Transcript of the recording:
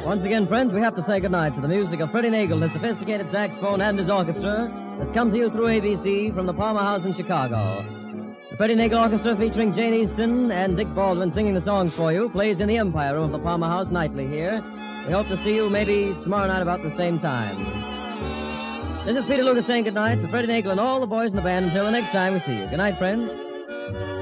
Once again, friends, we have to say goodnight to the music of Freddie Nagel, his sophisticated saxophone, and his orchestra that's come to you through ABC from the Palmer House in Chicago. The Freddie Nagel Orchestra, featuring Jane Easton and Dick Baldwin singing the songs for you, plays in the Empire Room of the Palmer House nightly here. We hope to see you maybe tomorrow night about the same time. This is Peter Lucas saying goodnight to Freddie Nagel and all the boys in the band until the next time we see you. Good night, friends.